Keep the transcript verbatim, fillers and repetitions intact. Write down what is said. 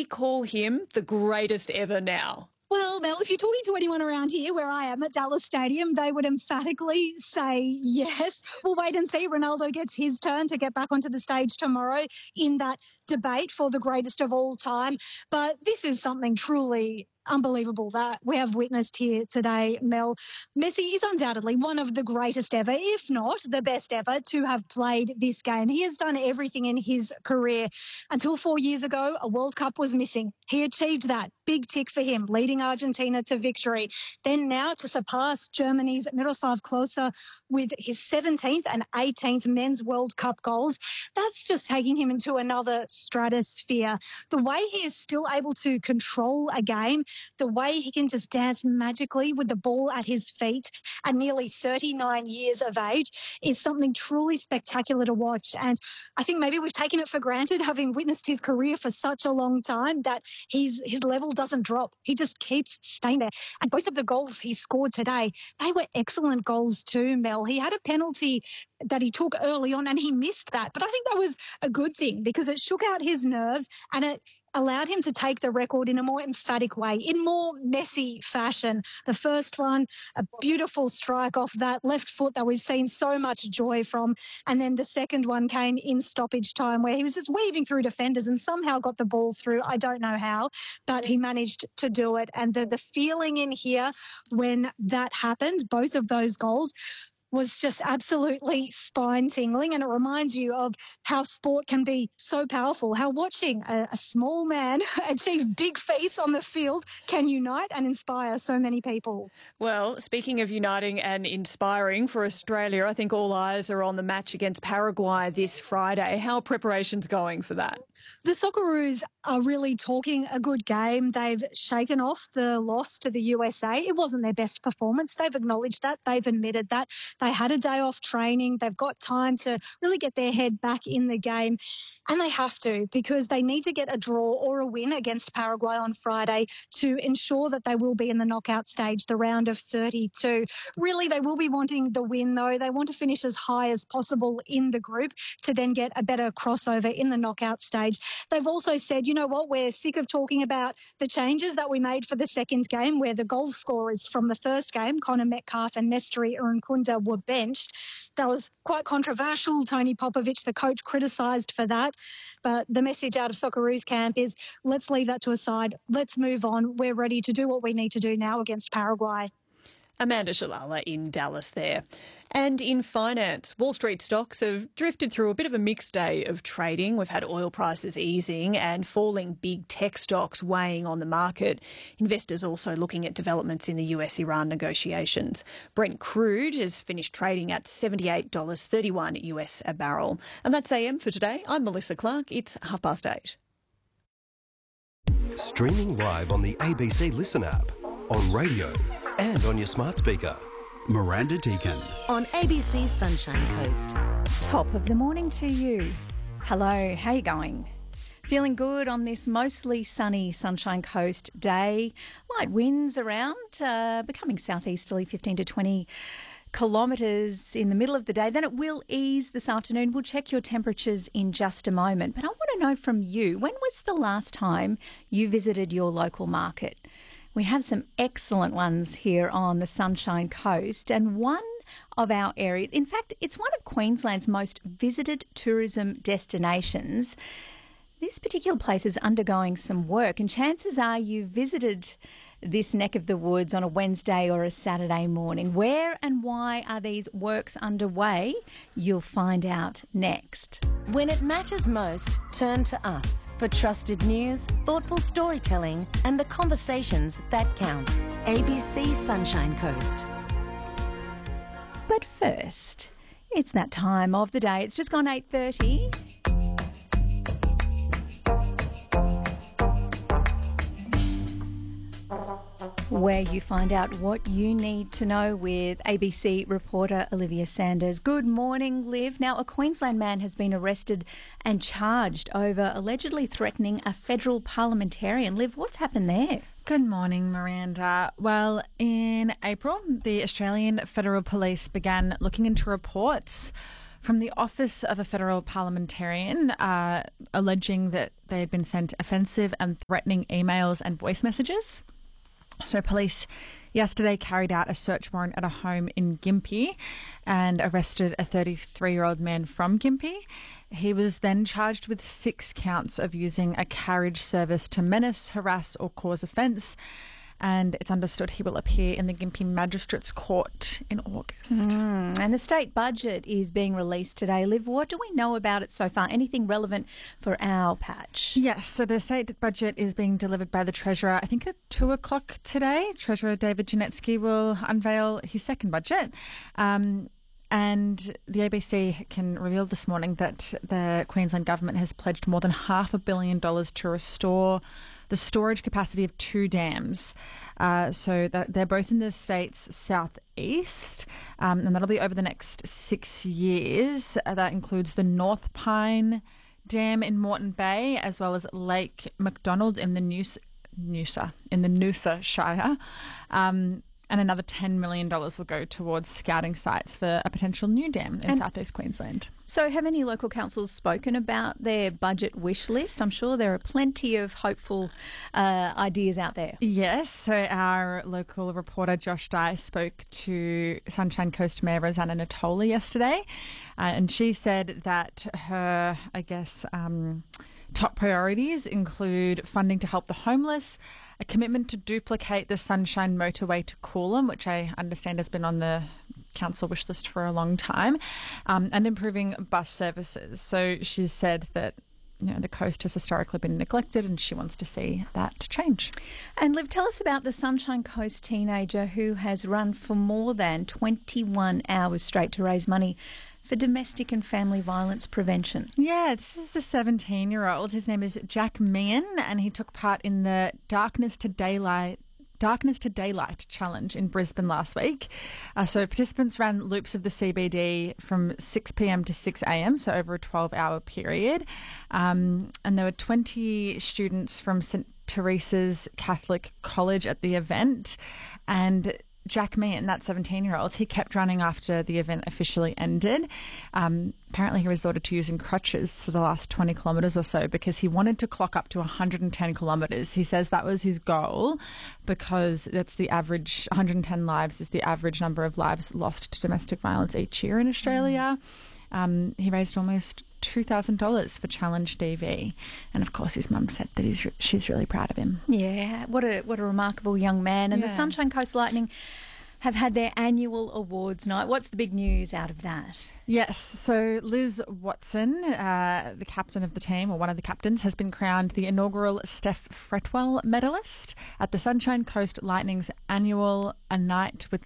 we call him the greatest ever now? Well, Mel, if you're talking to anyone around here where I am at Dallas Stadium, they would emphatically say yes. We'll wait and see. Ronaldo gets his turn to get back onto the stage tomorrow in that debate for the greatest of all time. But this is something truly unbelievable that we have witnessed here today, Mel. Messi is undoubtedly one of the greatest ever, if not the best ever, to have played this game. He has done everything in his career. Until four years ago, a World Cup was missing. He achieved that. Big tick for him, leading Argentina to victory. Then now to surpass Germany's Miroslav Klose with his seventeenth and eighteenth men's World Cup goals. That's just taking him into another stratosphere. The way he is still able to control a game, the way he can just dance magically with the ball at his feet at nearly thirty-nine years of age is something truly spectacular to watch. And I think maybe we've taken it for granted, having witnessed his career for such a long time, that he's, his level doesn't drop. He just keeps staying there. And both of the goals he scored today, they were excellent goals too, Mel. He had a penalty that he took early on and he missed that. But I think that was a good thing because it shook out his nerves and it allowed him to take the record in a more emphatic way, in more Messi fashion. The first one, a beautiful strike off that left foot that we've seen so much joy from. And then the second one came in stoppage time where he was just weaving through defenders and somehow got the ball through. I don't know how, but he managed to do it. And the, the feeling in here when that happened, both of those goals, was just absolutely spine-tingling, and it reminds you of how sport can be so powerful, how watching a, a small man achieve big feats on the field can unite and inspire so many people. Well, speaking of uniting and inspiring for Australia, I think all eyes are on the match against Paraguay this Friday. How are preparations going for that? The Socceroos are really talking a good game. They've shaken off the loss to the U S A. It wasn't their best performance. They've acknowledged that. They've admitted that. They had a day off training. They've got time to really get their head back in the game. And they have to, because they need to get a draw or a win against Paraguay on Friday to ensure that they will be in the knockout stage, the round of thirty-two. Really, they will be wanting the win, though. They want to finish as high as possible in the group to then get a better crossover in the knockout stage. They've also said, you know what, we're sick of talking about the changes that we made for the second game, where the goal scorers from the first game, Connor Metcalfe and Nestori Irankunda, were benched. That was quite controversial. Tony Popovich, the coach, criticised for that. But the message out of Socceroos camp is, let's leave that to a side. Let's move on. We're ready to do what we need to do now against Paraguay. Amanda Shalala in Dallas there. And in finance, Wall Street stocks have drifted through a bit of a mixed day of trading. We've had oil prices easing and falling big tech stocks weighing on the market. Investors also looking at developments in the U S Iran negotiations. Brent crude has finished trading at seventy-eight dollars thirty-one U S a barrel. And that's A M for today. I'm Melissa Clark. It's half past eight. Streaming live on the A B C Listen app, on radio and on your smart speaker. Miranda Deacon on A B C Sunshine Coast. Top of the morning to you. Hello, how you going? Feeling good on this mostly sunny Sunshine Coast day. Light winds around, uh, becoming southeasterly fifteen to twenty kilometres in the middle of the day. Then it will ease this afternoon. We'll check your temperatures in just a moment. But I want to know from you, when was the last time you visited your local market? We have some excellent ones here on the Sunshine Coast, and one of our areas, in fact, it's one of Queensland's most visited tourism destinations. This particular place is undergoing some work, and chances are you visited this neck of the woods on a Wednesday or a Saturday morning. Where and why are these works underway? You'll find out next. When it matters most, turn to us for trusted news, thoughtful storytelling, and the conversations that count. A B C Sunshine Coast. But first, it's that time of the day. It's just gone eight thirty. Where you find out what you need to know with A B C reporter Olivia Sanders. Good morning, Liv. Now, a Queensland man has been arrested and charged over allegedly threatening a federal parliamentarian. Liv, what's happened there? Good morning, Miranda. Well, in April, the Australian Federal Police began looking into reports from the Office of a Federal Parliamentarian, uh, alleging that they had been sent offensive and threatening emails and voice messages. So police yesterday carried out a search warrant at a home in Gympie and arrested a thirty-three-year-old man from Gympie. He was then charged with six counts of using a carriage service to menace, harass or cause offence. And it's understood he will appear in the Gympie Magistrates Court in August. Mm, and the state budget is being released today. Liv, what do we know about it so far? Anything relevant for our patch? Yes, so the state budget is being delivered by the Treasurer, I think at two o'clock today. Treasurer David Janetsky will unveil his second budget. Um, and the A B C can reveal this morning that the Queensland Government has pledged more than half a billion dollars to restore the storage capacity of two dams. Uh, so that they're both in the state's southeast, um, and that'll be over the next six years. Uh, that includes the North Pine Dam in Moreton Bay, as well as Lake McDonald in the Noosa, Noosa in the Noosa Shire. Um, and another ten million dollars will go towards scouting sites for a potential new dam in and southeast Queensland. So have any local councils spoken about their budget wish list? I'm sure there are plenty of hopeful uh, ideas out there. Yes, so our local reporter Josh Dye spoke to Sunshine Coast Mayor Rosanna Natoli yesterday, uh, and she said that her, I guess, um, top priorities include funding to help the homeless, a commitment to duplicate the Sunshine Motorway to Coolum, which I understand has been on the council wish list for a long time, um, and improving bus services. So she said that, you know, the coast has historically been neglected and she wants to see that change. And Liv, tell us about the Sunshine Coast teenager who has run for more than twenty-one hours straight to raise money for domestic and family violence prevention. Yeah, this is a seventeen-year-old. His name is Jack Meehan, and he took part in the Darkness to Daylight Darkness to Daylight Challenge in Brisbane last week. Uh, so participants ran loops of the C B D from six p.m. to six a.m., so over a twelve-hour period. Um, and there were twenty students from St Teresa's Catholic College at the event. And Jack Meehan, that seventeen-year-old, he kept running after the event officially ended. Um, apparently he resorted to using crutches for the last twenty kilometres or so because he wanted to clock up to one hundred ten kilometres. He says that was his goal because that's the average, one hundred ten lives is the average number of lives lost to domestic violence each year in Australia. Mm. Um, he raised almost two thousand dollars for Challenge D V. And of course his mum said that he's re- she's really proud of him. Yeah, what a what a remarkable young man. And yeah. the Sunshine Coast Lightning have had their annual awards night. What's the big news out of that? Yes, so Liz Watson, uh, the captain of the team, or one of the captains, has been crowned the inaugural Steph Fretwell medalist at the Sunshine Coast Lightning's annual A Night with